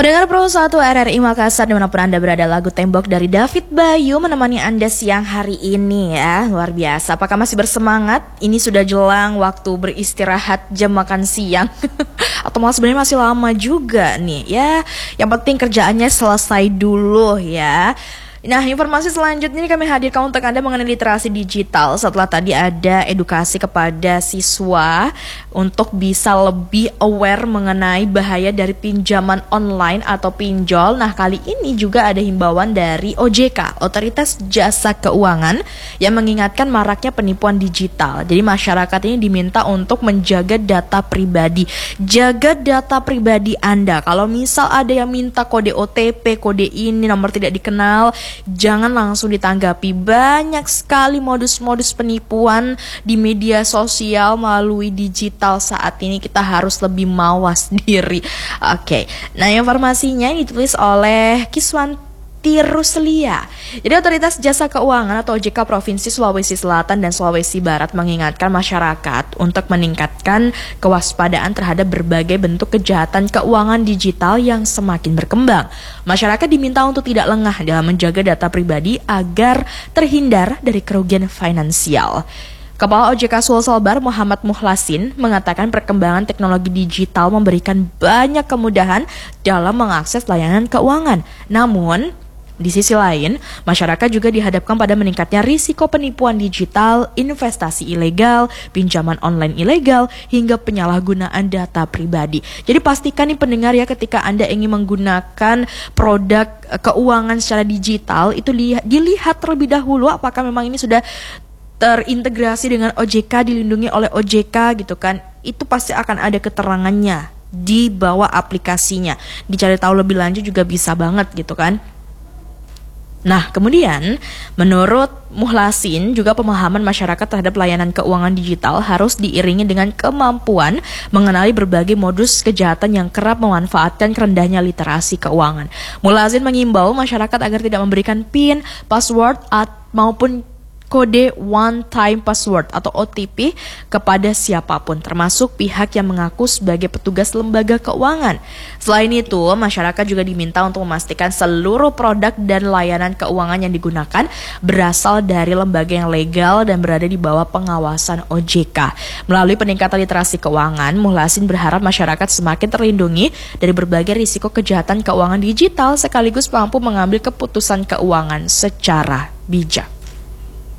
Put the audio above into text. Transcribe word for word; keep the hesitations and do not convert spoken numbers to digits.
Pendengar Pro satu R R I Makassar dimanapun Anda berada, lagu Tembok dari David Bayu menemani Anda siang hari ini ya. Luar biasa, apakah masih bersemangat? Ini sudah jelang waktu beristirahat jam makan siang atau malah sebenarnya masih lama juga nih ya. Yang penting kerjaannya selesai dulu ya. Nah, informasi selanjutnya ini kami hadirkan untuk Anda mengenai literasi digital. Setelah tadi ada edukasi kepada siswa untuk bisa lebih aware mengenai bahaya dari pinjaman online atau pinjol. Nah, kali ini juga ada himbauan dari O J K, Otoritas Jasa Keuangan, yang mengingatkan maraknya penipuan digital. Jadi masyarakat ini diminta untuk menjaga data pribadi. Jaga data pribadi Anda. Kalau misal ada yang minta kode O T P, kode ini, nomor tidak dikenal, jangan langsung ditanggapi. Banyak sekali modus-modus penipuan di media sosial melalui digital saat ini. Kita harus lebih mawas diri. Oke, nah informasinya ditulis oleh Kiswanti Ruslia. Jadi Otoritas Jasa Keuangan atau O J K Provinsi Sulawesi Selatan dan Sulawesi Barat mengingatkan masyarakat untuk meningkatkan kewaspadaan terhadap berbagai bentuk kejahatan keuangan digital yang semakin berkembang. Masyarakat diminta untuk tidak lengah dalam menjaga data pribadi agar terhindar dari kerugian finansial. Kepala O J K Sulselbar Muhammad Muhlasin mengatakan perkembangan teknologi digital memberikan banyak kemudahan dalam mengakses layanan keuangan. Namun, di sisi lain, masyarakat juga dihadapkan pada meningkatnya risiko penipuan digital, investasi ilegal, pinjaman online ilegal, hingga penyalahgunaan data pribadi. Jadi pastikan nih pendengar ya, ketika Anda ingin menggunakan produk keuangan secara digital, itu dilihat terlebih dahulu apakah memang ini sudah terintegrasi dengan O J K, dilindungi oleh O J K gitu kan. Itu pasti akan ada keterangannya di bawah aplikasinya. Dicari tahu lebih lanjut juga bisa banget gitu kan. Nah, kemudian menurut Muhlasin juga pemahaman masyarakat terhadap layanan keuangan digital harus diiringi dengan kemampuan mengenali berbagai modus kejahatan yang kerap memanfaatkan kerendahnya literasi keuangan. Muhlasin mengimbau masyarakat agar tidak memberikan PIN, password, at, maupun kode one time password atau O T P kepada siapapun, termasuk pihak yang mengaku sebagai petugas lembaga keuangan. Selain itu, masyarakat juga diminta untuk memastikan seluruh produk dan layanan keuangan yang digunakan berasal dari lembaga yang legal dan berada di bawah pengawasan O J K. Melalui peningkatan literasi keuangan, Muhlasin berharap masyarakat semakin terlindungi dari berbagai risiko kejahatan keuangan digital sekaligus mampu mengambil keputusan keuangan secara bijak.